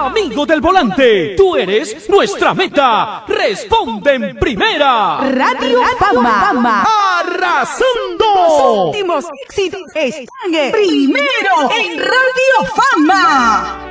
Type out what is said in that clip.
Amigo del volante, tú eres nuestra meta. Responde en primera. Radio Fama. ¡Arrasando! Los últimos éxitos están primero en Radio Fama.